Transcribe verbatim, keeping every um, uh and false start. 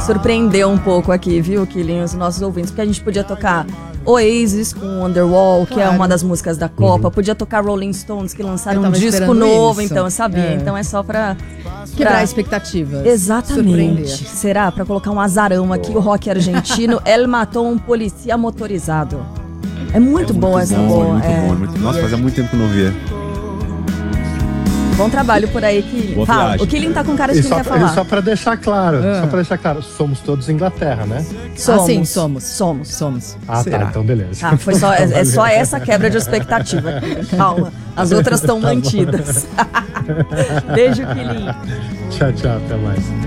surpreendeu um pouco aqui, viu, Killing, os nossos ouvintes, porque a gente podia tocar Oasis com Wonderwall, claro, que é uma das músicas da Copa, uhum. podia tocar Rolling Stones, que lançaram um disco novo, isso. então eu sabia, é. então é só pra... Quebrar pra... expectativas. Exatamente. Será? Pra colocar um azarão aqui, o rock argentino, El matou um polícia motorizado. É muito, é muito bom essa boa. Muito é. bom, muito... Nossa, fazia muito tempo que eu não via. Bom trabalho por aí, Killing. Fala, viagem. O Killing tá com cara de e quem só, quer falar. E só pra deixar claro, ah. só pra deixar claro, somos todos Inglaterra, né? Somos. Ah, sim, somos. Somos. Somos. Ah, Será? tá, então beleza. Ah, foi só, é, é só essa quebra de expectativa, Killing. Calma, as outras estão mantidas. Beijo, Killing. Tchau, tchau, até mais.